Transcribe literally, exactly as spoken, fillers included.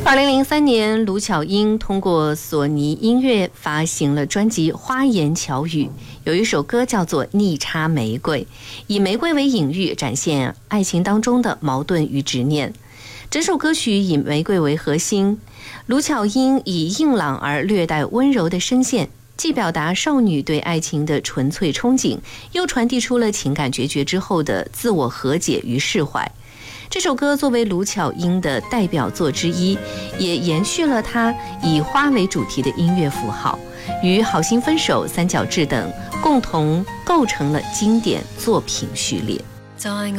二零零三年，卢巧音通过索尼音乐发行了专辑《花言巧语》，有一首歌叫做《逆插玫瑰》，以玫瑰为隐喻，展现爱情当中的矛盾与执念。整首歌曲以玫瑰为核心，卢巧音以硬朗而略带温柔的声线，既表达少女对爱情的纯粹憧憬，又传递出了情感决绝之后的自我和解与释怀。这首歌作为卢巧音的代表作之一，也延续了她以花为主题的音乐符号，与《好心分手》《三角志》等共同构成了经典作品序列。 在我